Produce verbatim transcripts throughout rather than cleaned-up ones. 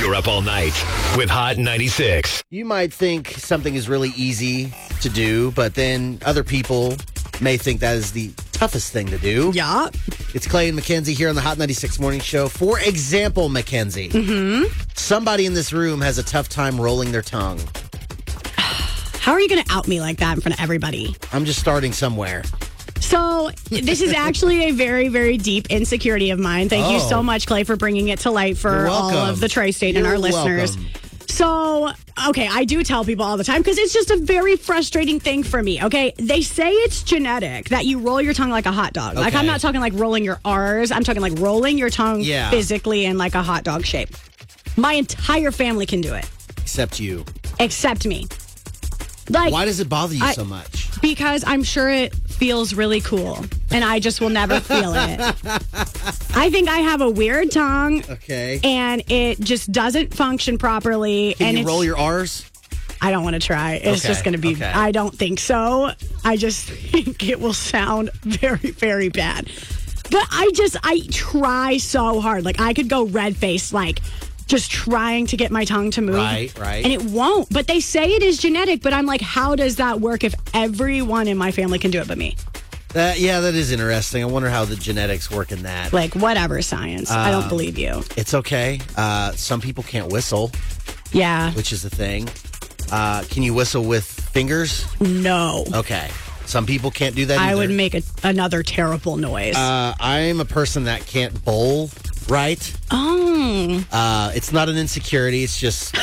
You're up all night with Hot ninety-six. You might think something is really easy to do, but then other people may think that is the toughest thing to do. Yeah. It's Clay and Mackenzie here on the Hot ninety-six Morning Show. For example, Mackenzie, mm-hmm. somebody in this room has a tough time rolling their tongue. How are you going to out me like that in front of everybody? I'm just starting somewhere. So this is actually a very, very deep insecurity of mine. Thank oh. you so much, Clay, for bringing it to light for all of the Tri-State and our listeners. Welcome. So, okay, I do tell people all the time because it's just a very frustrating thing for me, okay? They say it's genetic, that you roll your tongue like a hot dog. Okay. Like, I'm not talking like rolling your R's. I'm talking like rolling your tongue yeah. physically in like a hot dog shape. My entire family can do it. Except you. Except me. Like, why does it bother you I, so much? Because I'm sure it feels really cool, and I just will never feel it. I think I have a weird tongue. Okay. And it just doesn't function properly. Can and you it's, roll your R's? I don't want to try. It's okay. just going to be, okay. I don't think so. I just think it will sound very, very bad. But I just, I try so hard. Like, I could go red-faced, like, just trying to get my tongue to move. Right, right. And it won't. But they say it is genetic, but I'm like, how does that work if everyone in my family can do it but me? Uh, yeah, that is interesting. I wonder how the genetics work in that. Like, whatever, science. Uh, I don't believe you. It's okay. Uh, some people can't whistle. Yeah. Which is the thing. Uh, can you whistle with fingers? No. Okay. Some people can't do that I either. would make a, another terrible noise. Uh, I'm a person that can't bowl right. Oh. Uh, it's not an insecurity. It's just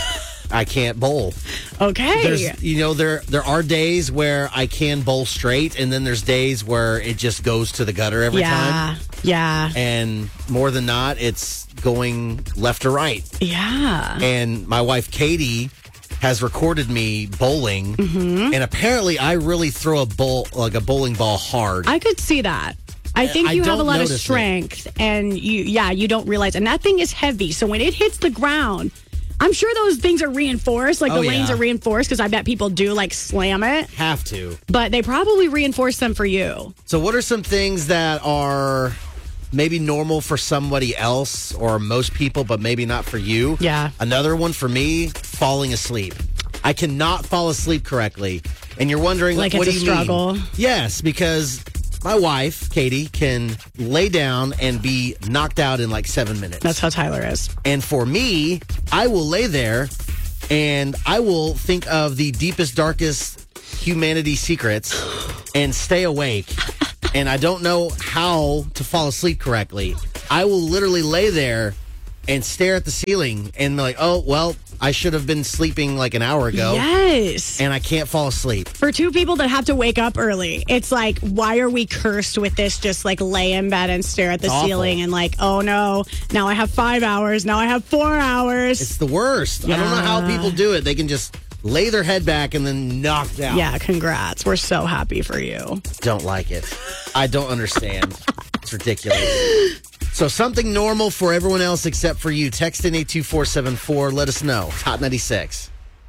I can't bowl. Okay. There's, you know, there there are days where I can bowl straight, and then there's days where it just goes to the gutter every yeah. time. Yeah. And more than not, it's going left or right. Yeah. And my wife, Katie, has recorded me bowling, mm-hmm. and apparently I really throw a bowl like a bowling ball hard. I could see that. I think you I have a lot of notice strength, and you, yeah, you don't realize. And that thing is heavy, so when it hits the ground, I'm sure those things are reinforced. Like Oh, the lanes yeah. are reinforced because I bet people do like slam it. Have to. But they probably reinforce them for you. So, what are some things that are maybe normal for somebody else or most people, but maybe not for you? Yeah. Another one for me: falling asleep. I cannot fall asleep correctly, and you're wondering, Like what it's do a you mean? struggle. Yes, because my wife, Katie, can lay down and be knocked out in like seven minutes. That's how Tyler is. And for me, I will lay there and I will think of the deepest, darkest humanity secrets and stay awake. And I don't know how to fall asleep correctly. I will literally lay there and stare at the ceiling and be like, oh, well, I should have been sleeping like an hour ago. Yes. And I can't fall asleep. For two people that have to wake up early, it's like, why are we cursed with this? Just like lay in bed and stare at the It's awful. ceiling and like, oh no, now I have five hours. Now I have four hours. It's the worst. I don't know how people do it. They can just lay their head back and then knocked out. Yeah, congrats. We're so happy for you. Don't like it. I don't understand. It's ridiculous. So something normal for everyone else except for you. Text in eight two four seven four. Let us know. Hot ninety-six.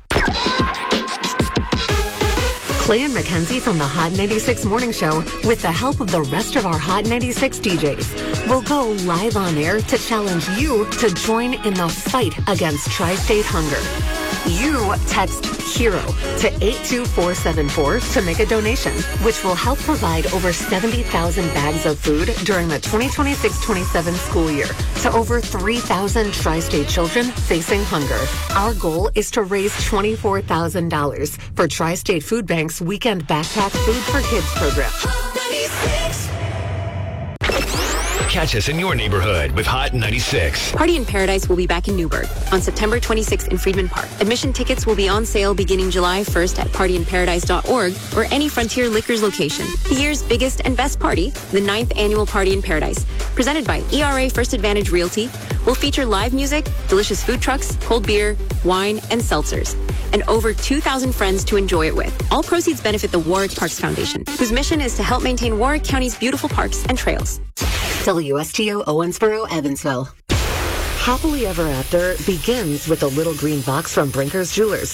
Clay and Mackenzie from the Hot ninety-six Morning Show, with the help of the rest of our Hot ninety-six D Js, will go live on air to challenge you to join in the fight against Tri-State hunger. You text HERO to eight two four seven four to make a donation, which will help provide over seventy thousand bags of food during the twenty twenty-six twenty-seven school year to over three thousand Tri-State children facing hunger. Our goal is to raise twenty-four thousand dollars for Tri-State Food Bank's Weekend Backpack Food for Kids program. Catch us in your neighborhood with Hot ninety-six. Party in Paradise will be back in Newburgh on September twenty-sixth in Freedman Park. Admission tickets will be on sale beginning July first at party in paradise dot org or any Frontier Liquors location. The year's biggest and best party, the ninth annual Party in Paradise, presented by E R A First Advantage Realty, will feature live music, delicious food trucks, cold beer, wine, and seltzers, and over two thousand friends to enjoy it with. All proceeds benefit the Warwick Parks Foundation, whose mission is to help maintain Warwick County's beautiful parks and trails. W S T O Owensboro, Evansville. Happily Ever After begins with a little green box from Brinker's Jewelers.